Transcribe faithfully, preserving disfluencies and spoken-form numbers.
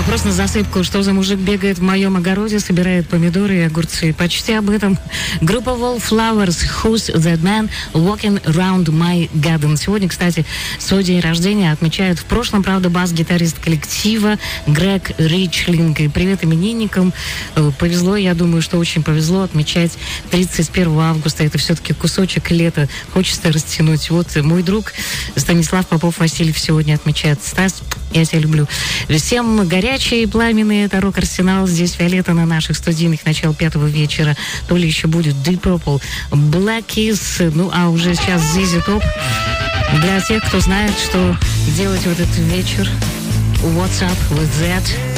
Вопрос на засыпку. Что за мужик бегает в моем огороде, собирает помидоры и огурцы? Почти об этом. Группа Wallflowers, Who's That Man Walking Around My Garden. Сегодня, кстати, свой день рождения отмечают в прошлом, правда, бас-гитарист коллектива Грег Ричлинг. И привет именинникам. Повезло, я думаю, что очень повезло отмечать тридцать первого августа. Это все-таки кусочек лета. Хочется растянуть. Вот мой друг Станислав Попов-Васильев сегодня отмечает. Стас, я тебя люблю. Всем горячие и пламенные. Это Рок-Арсенал. Здесь Виолетта на наших студийных. Начало пятого вечера. То ли еще будет Deep Purple, Black Keys. Ну, а уже сейчас зет Top. Для тех, кто знает, что делать в этот вечер. What's up with that?